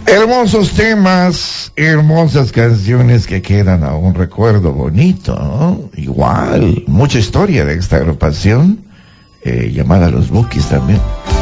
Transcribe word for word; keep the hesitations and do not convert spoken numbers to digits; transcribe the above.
Hermosos temas, hermosas canciones que quedan a un recuerdo bonito, ¿no? Igual, mucha historia de esta agrupación, eh, llamada Los Bukis también.